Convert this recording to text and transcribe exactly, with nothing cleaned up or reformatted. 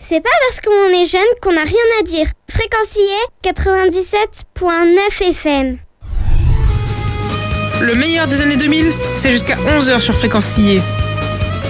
C'est pas parce qu'on est jeune qu'on n'a rien à dire. Fréquencier quatre-vingt-dix-sept virgule neuf F M. Le meilleur des années deux mille, c'est jusqu'à onze heures sur Fréquencier.